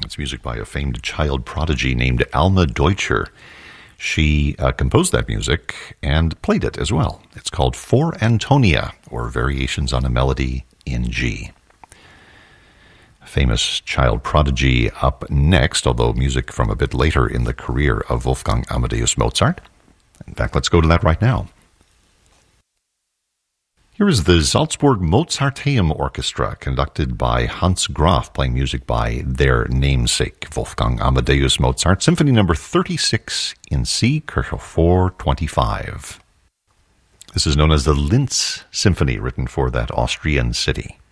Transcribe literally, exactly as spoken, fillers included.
It's music by a famed child prodigy named Alma Deutscher. She uh, composed that music and played it as well. It's called For Antonia, or Variations on a Melody in G. Famous child prodigy up next, although music from a bit later in the career of Wolfgang Amadeus Mozart. In fact, let's go to that right now. Here is the Salzburg Mozarteum Orchestra, conducted by Hans Graf, playing music by their namesake, Wolfgang Amadeus Mozart, Symphony number thirty-six in C, Kirche four twenty-five. This is known as the Linz Symphony, written for that Austrian city.